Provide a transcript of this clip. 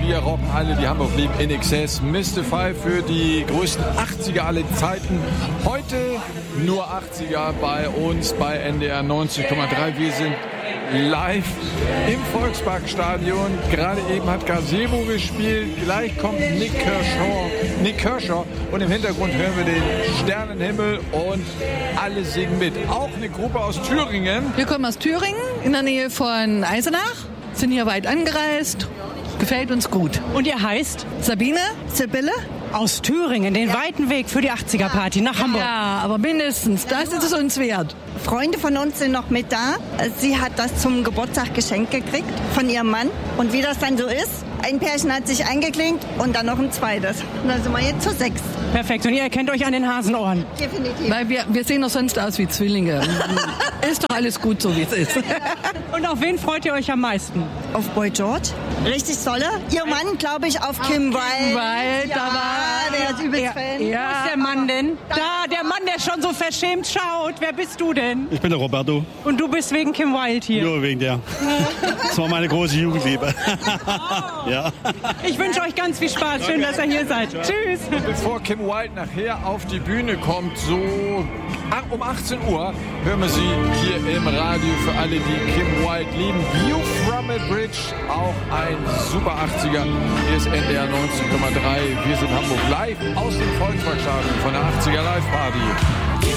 Wir rocken alle die Hamburg lieb in Exzess. Mystify für die größten 80er aller Zeiten. Heute nur 80er bei uns bei NDR 90,3. Wir sind live im Volksparkstadion. Gerade eben hat Gazebo gespielt. Gleich kommt Nick Kershaw. Und im Hintergrund hören wir den Sternenhimmel und alle singen mit. Auch eine Gruppe aus Thüringen. Wir kommen aus Thüringen, in der Nähe von Eisenach. Sind hier weit angereist. Gefällt uns gut. Und ihr heißt? Sabine, Sibylle. Aus Thüringen, den weiten Weg für die 80er-Party nach Hamburg. Ja, aber mindestens. Das ist es uns wert. Freunde von uns sind noch mit da. Sie hat das zum Geburtstag geschenkt gekriegt von ihrem Mann. Und wie das dann so ist, ein Pärchen hat sich eingeklinkt und dann noch ein zweites. Und dann sind wir jetzt zu 6. Perfekt. Und ihr erkennt euch an den Hasenohren? Definitiv. Weil wir sehen doch sonst aus wie Zwillinge. Ist doch alles gut, so wie es ist. Und auf wen freut ihr euch am meisten? Auf Boy George. Richtig solle. Ihr Mann, glaube ich, auf Kim Wilde. Weil da war der ist übelst Fan. Ja. Wo ist der Mann denn? Da, der Mann, der schon so verschämt schaut. Wer bist du denn? Ich bin der Roberto. Und du bist wegen Kim Wilde hier? Nur wegen der. Das war meine große Jugendliebe. Ja. Ich wünsche euch ganz viel Spaß. Schön, dass ihr hier seid. Tschüss. Bevor Kim Wilde nachher auf die Bühne kommt, so um 18 Uhr, hören wir sie hier im Radio für alle, die Kim Wilde lieben. View from a Bridge, auch ein super 80er. Hier ist NDR 90,3. Wir sind Hamburg live aus dem Volksparkstadion von der 80er Live Party.